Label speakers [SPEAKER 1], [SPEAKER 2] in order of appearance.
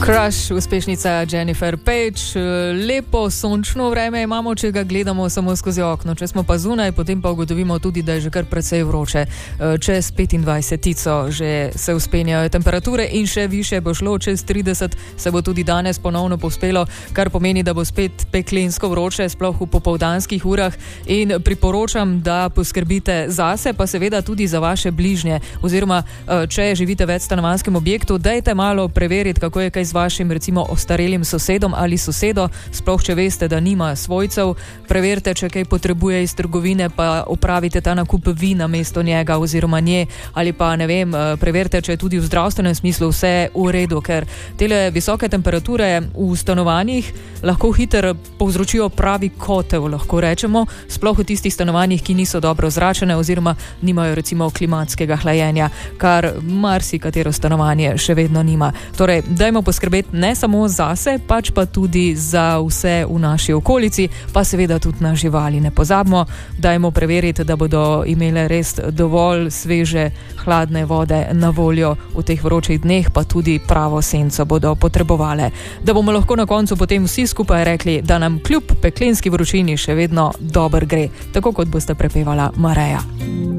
[SPEAKER 1] Crush, uspešnica Jennifer Page. Lepo sončno vreme imamo, če ga gledamo samo skozi okno. Če smo pa zunaj, potem pa ugotovimo tudi, da je že kar precej vroče. Čez 25 že se vzpenjajo temperature in še više bo šlo, čez 30 se bo tudi danes ponovno povzpelo, kar pomeni, da bo spet peklensko vroče, sploh v popoldanskih urah. In priporočam, da poskrbite zase, pa seveda tudi za vaše bližnje. Oziroma, če živite v večstanovanjskem objektu, dajte malo preveriti, kako je kaj z vašim recimo ostarelim sosedom ali sosedo, sploh če veste, da nima svojcev. Preverite, če kaj potrebuje iz trgovine, pa opravite ta nakup vi namesto njega oziroma nje, ali pa ne vem, preverite, če je tudi v zdravstvenem smislu vse v redu, ker tele visoke temperature v stanovanjih lahko hitro povzročijo pravi kotel, lahko rečemo, sploh v tistih stanovanjih, ki niso dobro zračene oziroma nimajo recimo klimatskega hlajenja, kar marsikatero stanovanje še vedno nima. Torej, dajmo poskrbeti ne samo zase, pač pa tudi za vse v naši okolici, pa seveda tudi na živali. Ne pozabimo, dajmo preveriti, da bodo imele res dovolj sveže, hladne vode na voljo v teh vročih dneh, pa tudi pravo senco bodo potrebovale. Da bomo lahko na koncu potem vsi skupaj rekli, da nam kljub peklenski vročini še vedno dobro gre, tako kot boste prepevala Mareja.